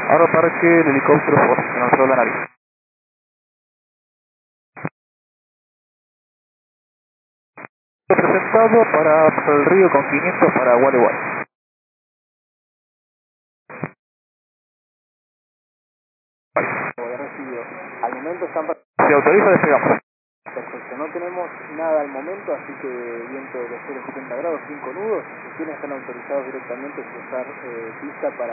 Aeroparque, el helicóptero posicionado sobre la nariz. Presentado para el río con 500 para Gualeguay. Recibido. Al momento están... Se autoriza, despegamos. Perfecto, no tenemos nada al momento, así que viento de 0,70 grados, 5 nudos, si quieren están autorizados directamente a cruzar pista para...